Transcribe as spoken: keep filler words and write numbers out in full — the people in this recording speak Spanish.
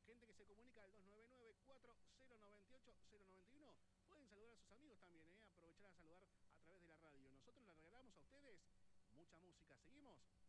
gente que se comunica al dos nueve nueve, cuatro cero nueve ocho, cero nueve uno. Pueden saludar a sus amigos también, ¿eh? Aprovechar a saludar a través de la radio. Nosotros les regalamos a ustedes mucha música. ¿Seguimos?